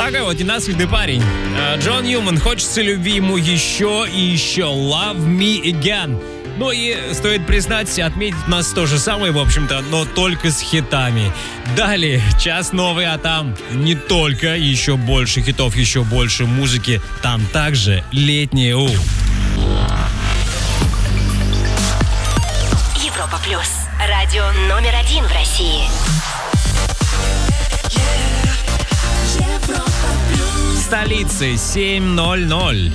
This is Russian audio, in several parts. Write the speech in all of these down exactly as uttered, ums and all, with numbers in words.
Такой вот ненасытный парень. Джон Ньюман. Хочется любви ему еще и еще. Love me again. Ну и стоит признать, отметить у нас то же самое, в общем-то, но только с хитами. Далее, час новый, а там не только, еще больше хитов, еще больше музыки. Там также летнее У. Европа Плюс. Радио номер один в России. Столицы семь ноль ноль.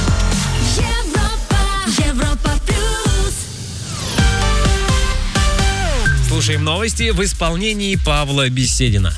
Слушаем новости в исполнении Павла Беседина.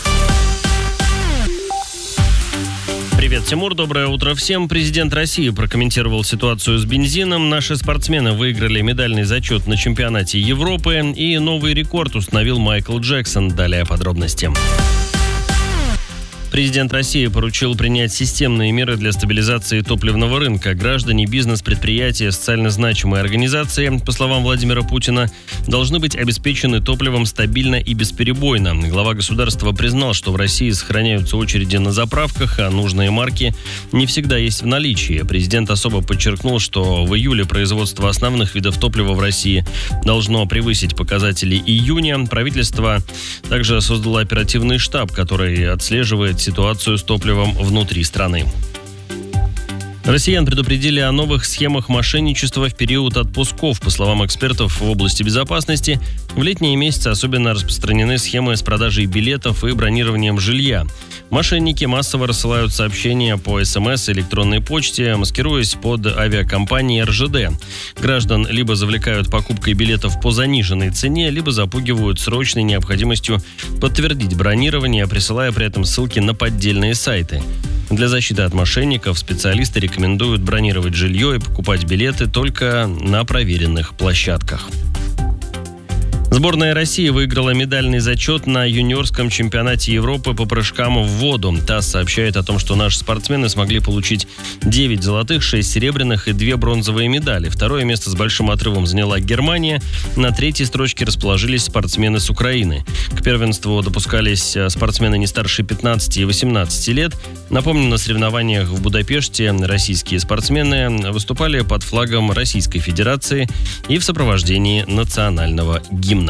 Привет, Тимур, доброе утро всем. Президент России прокомментировал ситуацию с бензином. Наши спортсмены выиграли медальный зачет на чемпионате Европы, и новый рекорд установил Майкл Джексон. Далее подробности. Президент России поручил принять системные меры для стабилизации топливного рынка. Граждане, бизнес, предприятия, социально значимые организации, по словам Владимира Путина, должны быть обеспечены топливом стабильно и бесперебойно. Глава государства признал, что в России сохраняются очереди на заправках, а нужные марки не всегда есть в наличии. Президент особо подчеркнул, что в июле производство основных видов топлива в России должно превысить показатели июня. Правительство также создало оперативный штаб, который отслеживает ситуацию с топливом внутри страны. Россиян предупредили о новых схемах мошенничества в период отпусков. По словам экспертов в области безопасности, в летние месяцы особенно распространены схемы с продажей билетов и бронированием жилья. Мошенники массово рассылают сообщения по СМС и электронной почте, маскируясь под авиакомпанией эр жэ дэ. Граждан либо завлекают покупкой билетов по заниженной цене, либо запугивают срочной необходимостью подтвердить бронирование, присылая при этом ссылки на поддельные сайты. Для защиты от мошенников специалисты рекомендуют бронировать жилье и покупать билеты только на проверенных площадках. Сборная России выиграла медальный зачет на юниорском чемпионате Европы по прыжкам в воду. ТАСС сообщает о том, что наши спортсмены смогли получить девять золотых, шесть серебряных и две бронзовые медали. Второе место с большим отрывом заняла Германия. На третьей строчке расположились спортсмены с Украины. К первенству допускались спортсмены не старше пятнадцати и восемнадцати лет. Напомню, на соревнованиях в Будапеште российские спортсмены выступали под флагом Российской Федерации и в сопровождении национального гимна.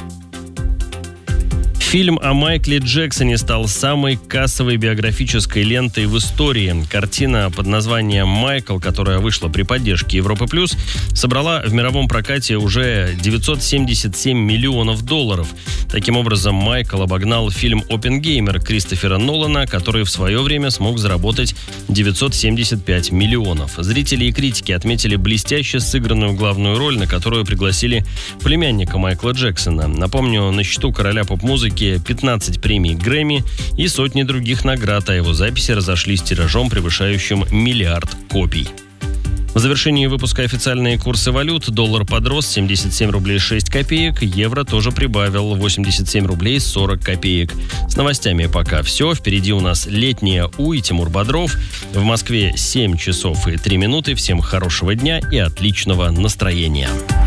Фильм о Майкле Джексоне стал самой кассовой биографической лентой в истории. Картина под названием «Майкл», которая вышла при поддержке Европы Плюс, собрала в мировом прокате уже девятьсот семьдесят семь миллионов долларов. Таким образом, Майкл обогнал фильм «Оппенгеймер» Кристофера Нолана, который в свое время смог заработать девятьсот семьдесят пять миллионов. Зрители и критики отметили блестяще сыгранную главную роль, на которую пригласили племянника Майкла Джексона. Напомню, на счету короля поп-музыки пятнадцать премий Грэмми и сотни других наград, а его записи разошлись тиражом, превышающим миллиард копий. В завершении выпуска официальные курсы валют. Доллар подрос семьдесят семь рублей шесть копеек, евро тоже прибавил восемьдесят семь рублей сорок копеек. С новостями пока все. Впереди у нас летняя У и Тимур Бодров. В Москве семь часов и три минуты. Всем хорошего дня и отличного настроения.